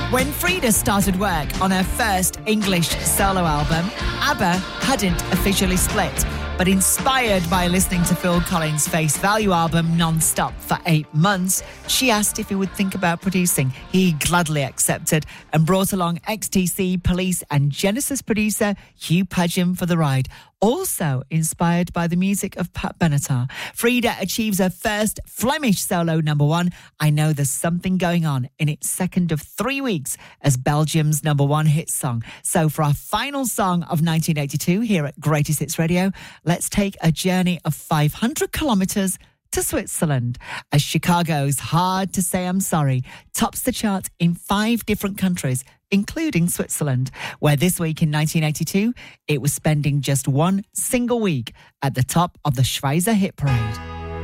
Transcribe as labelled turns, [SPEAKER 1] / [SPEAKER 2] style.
[SPEAKER 1] When Frida started work on her first English solo album, ABBA hadn't officially split, but inspired by listening to Phil Collins' Face Value album non-stop for 8 months, she asked if he would think about producing. He gladly accepted and brought along XTC, Police and Genesis producer Hugh Padgham for the ride. Also inspired by the music of Pat Benatar, Frida achieves her first Flemish solo #1, I Know There's Something Going On, in its second of 3 weeks as Belgium's #1 hit song. So for our final song of 1982 here at Greatest Hits Radio, let's take a journey of 500 kilometres to Switzerland, as Chicago's Hard to Say I'm Sorry tops the chart in 5 different countries, including Switzerland, where this week in 1982, it was spending just one single week at the top of the Schweizer hit parade.